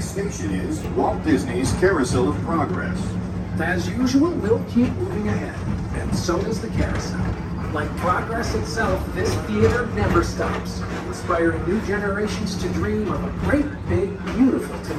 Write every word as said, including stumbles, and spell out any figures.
station is Walt Disney's Carousel of Progress. As usual, we'll keep moving ahead, and so does the carousel. Like progress itself, this theater never stops, inspiring new generations to dream of a great, big, beautiful tomorrow.